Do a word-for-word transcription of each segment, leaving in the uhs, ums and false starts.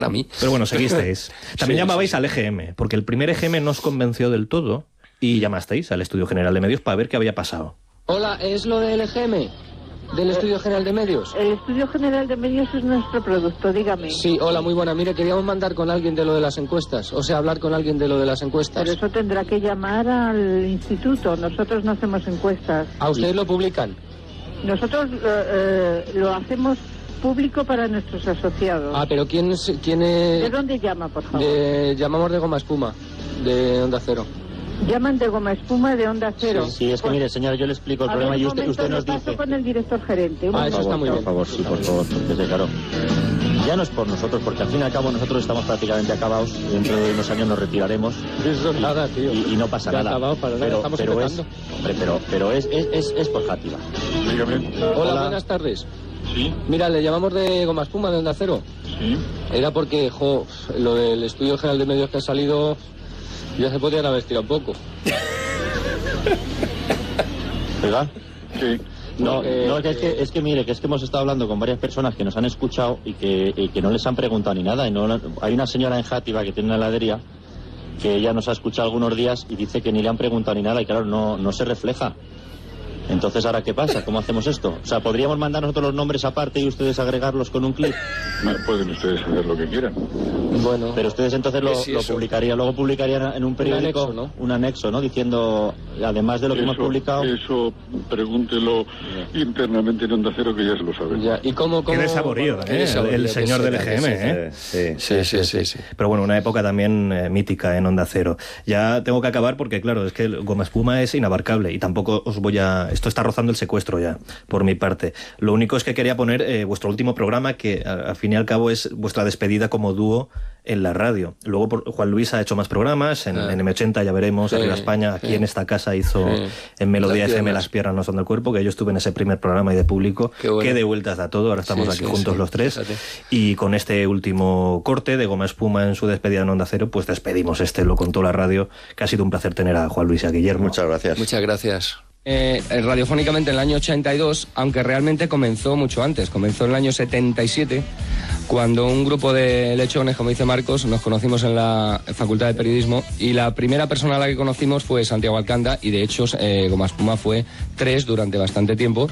a mí. Pero bueno, seguisteis. También Sí, llamabais sí, sí. al E G M, porque el primer E G M no os convenció del todo y llamasteis al Estudio General de Medios para ver qué había pasado. Hola, ¿es lo del E G M? ¿Del Estudio General de Medios? El Estudio General de Medios es nuestro producto, dígame. Sí, hola, muy buena. Mire, queríamos mandar con alguien de lo de las encuestas. O sea, hablar con alguien de lo de las encuestas. Pero eso tendrá que llamar al instituto. Nosotros no hacemos encuestas. ¿A ustedes lo publican? Nosotros eh, eh, lo hacemos público para nuestros asociados. Ah, pero ¿quién es...? Quién es... ¿De dónde llama, por favor? De... Llamamos de Goma Espuma, de Onda Cero. Llaman de Goma Espuma de Onda Cero. Sí, sí, es que Pues, mire, señora, yo le explico el a problema ver, y un usted, momento, usted nos lo paso dice... con el director gerente. Un Ah, eso momento. está muy bien. Por favor, sí, por favor, porque sí, claro. Ya no es por nosotros, porque al fin y al cabo nosotros estamos prácticamente acabados. Dentro de unos años nos retiraremos. Eso y, nada, tío. Y, y no pasa Ya nada. acabado, para nada, pero, estamos pero es, empezando. hombre, pero, pero es, es, es, es por Játiva. Dígame. Hola, Hola. buenas tardes. Sí, Mira, le llamamos de Goma Espuma, de Onda Cero. sí. Era porque, jo, lo del Estudio General de Medios que ha salido, ya se podían haber estirado un poco. ¿Verdad? Sí. No, Eh, no, que es, que, es que mire, que es que hemos estado hablando con varias personas que nos han escuchado y que, y que no les han preguntado ni nada. Y no, hay una señora en Játiva que tiene una heladería que ella nos ha escuchado algunos días y dice que ni le han preguntado ni nada y claro, no, no se refleja. Entonces, ¿ahora qué pasa? ¿Cómo hacemos esto? O sea, ¿podríamos mandar nosotros los nombres aparte y ustedes agregarlos con un clic? No, pueden ustedes hacer lo que quieran. Bueno, Pero ustedes entonces lo, Sí, lo eso. publicarían, luego publicarían en un periódico anexo, ¿no? un anexo, ¿no? Diciendo, además de lo que hemos Eso, publicado... eso pregúntelo internamente en Onda Cero, que ya se lo saben. ya. ¿Y cómo, cómo... Qué desaborío, qué ¿eh? desaborío, El que señor del E será, G M, que será. ¿eh? Sí, Sí, sí, sí, sí. Pero bueno, una época también eh, mítica en Onda Cero. Ya tengo que acabar porque, claro, es que el Goma Espuma es inabarcable y tampoco os voy a... Esto está rozando el secuestro ya, por mi parte. Lo único es que quería poner eh, vuestro último programa, que a- al fin y al cabo es vuestra despedida como dúo en la radio. Luego por- Juan Luis ha hecho más programas, en, Ah. en eme ochenta ya veremos, Sí, Arriba España, aquí sí. en esta casa hizo Sí. en Melodía Las F M piernas. Las piernas no son del cuerpo, que yo estuve en ese primer programa y de público. Qué bueno. Qué de vueltas da todo, ahora estamos Sí, aquí sí, juntos sí. los tres. Fíjate. Y con este último corte de Goma Espuma en su despedida en Onda Cero, pues despedimos este, lo contó la radio, que ha sido un placer tener a Juan Luis y a Guillermo. Muchas gracias. Muchas gracias. Eh, eh, radiofónicamente en el año ochenta y dos, aunque realmente comenzó mucho antes, comenzó en el año setenta y siete, cuando un grupo de lechones, como dice Marcos, nos conocimos en la Facultad de Periodismo y la primera persona a la que conocimos fue Santiago Alcanda y de hecho eh, Goma Espuma fue tres durante bastante tiempo.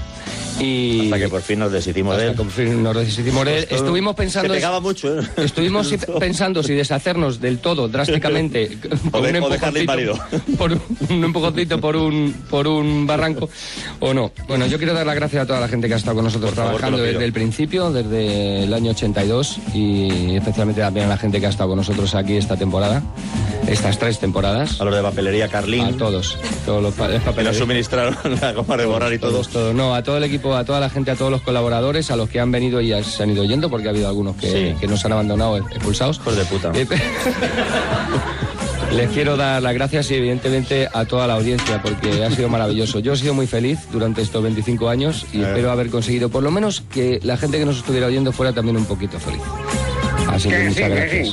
Y Hasta que por fin nos deshicimos de hasta él. que por fin nos deshicimos de él. Pues todo- Estuvimos pensando... Se pegaba mucho, ¿eh? Estuvimos si- pensando si deshacernos del todo, drásticamente, por de- un o dejarle empujoncito, por un empujoncito por un, por un barranco, o no. Bueno, yo quiero dar las gracias a toda la gente que ha estado con nosotros Por favor, trabajando te lo pido. desde el principio, desde el año ochenta y dos, y especialmente también a la gente que ha estado con nosotros aquí esta temporada, estas tres temporadas. A los de papelería Carlín, A todos, todos los pa- que nos papeleros. suministraron la goma de borrar y todo. Todos, todos. No, a todo el equipo, a toda la gente, a todos los colaboradores, a los que han venido y ya se han ido yendo, porque ha habido algunos que, Sí. que nos han abandonado, expulsados. Hijos de puta. Eh, Les quiero dar las gracias y evidentemente a toda la audiencia porque ha sido maravilloso. Yo he sido muy feliz durante estos veinticinco años y Eh. espero haber conseguido por lo menos que la gente que nos estuviera oyendo fuera también un poquito feliz. Así que muchas gracias.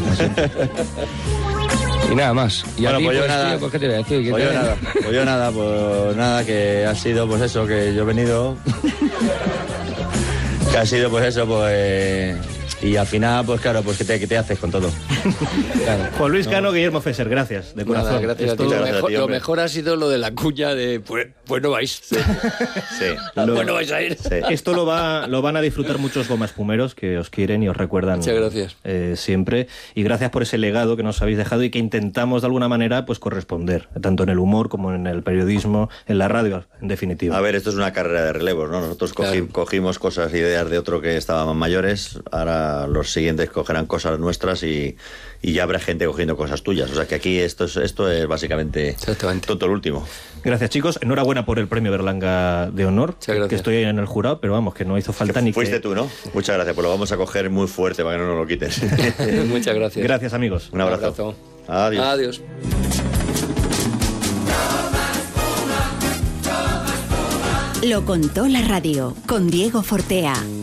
Y nada más. Y a Bueno, ti, pues yo pues, nada. tío, pues, ¿qué te voy a decir? ¿Qué Pues te- yo nada, pues yo nada, pues nada, que ha sido pues eso, que yo he venido, que ha sido pues eso, pues... Y al final, pues claro, pues ¿qué te, qué te haces con todo? Claro. Juan Luis Cano, Guillermo Fesser, gracias, de corazón. Nada, gracias a Esto- ti. Lo Muchas gracias a mejor, ti, lo hombre. mejor ha sido lo de la cuña de pues, pues no vais. Sí. Pues no vais a ir. Sí. Esto lo, va, lo van a disfrutar muchos Goma Espumeros que os quieren y os recuerdan Muchas gracias. eh, siempre. Y gracias por ese legado que nos habéis dejado y que intentamos de alguna manera pues corresponder, tanto en el humor como en el periodismo, en la radio, en definitiva. A ver, esto es una carrera de relevos, ¿no? Nosotros cogi- Claro. cogimos cosas, ideas de otro que estaban mayores, ahora los siguientes cogerán cosas nuestras y, y ya habrá gente cogiendo cosas tuyas. O sea que aquí esto es, esto es básicamente Exactamente. todo el último. Gracias, chicos. Enhorabuena por el premio Berlanga de honor, Muchas gracias. que estoy en el jurado, pero vamos, que no hizo falta ni Fuiste que... tú, ¿no? Muchas gracias, pues lo vamos a coger muy fuerte para que no nos lo quites. Muchas gracias. Gracias, amigos. Un abrazo. Adiós. Adiós. Lo contó la radio con Diego Fortea.